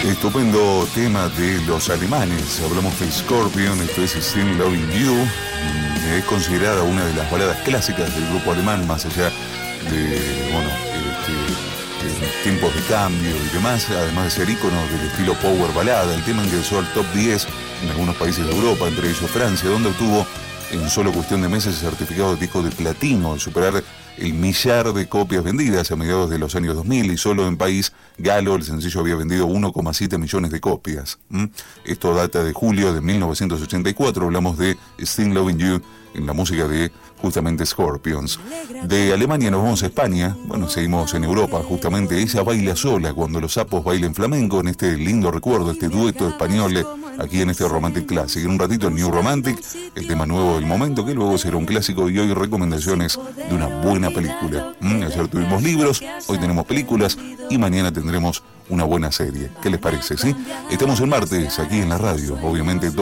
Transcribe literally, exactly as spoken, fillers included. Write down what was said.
Estupendo tema de los alemanes. Hablamos de Scorpion, esto es Still Loving You. Es considerada una de las baladas clásicas del grupo alemán, más allá de, bueno, este, de tiempos de cambio y demás, además de ser ícono del estilo power balada. El tema ingresó al top diez en algunos países de Europa, entre ellos Francia, donde obtuvo en solo cuestión de meses el certificado de disco de platino, al superar el millar de copias vendidas a mediados de los años dos mil, y solo en país galo el sencillo había vendido uno coma siete millones de copias. ¿Mm? Esto data de julio de mil novecientos ochenta y cuatro, hablamos de Still Loving You en la música de justamente Scorpions. De Alemania nos vamos a España, bueno, seguimos en Europa, justamente Ella baila sola cuando los sapos bailen flamenco, en este lindo recuerdo, este dueto español, aquí en este Romantic Classic. En un ratito el New Romantic, el tema nuevo del momento, que luego será un clásico, y hoy recomendaciones de una buena película. ¿Mm? Ayer tuvimos libros, hoy tenemos películas y mañana tendremos una buena serie. ¿Qué les parece? ¿Sí? Estamos el martes aquí en la radio, obviamente.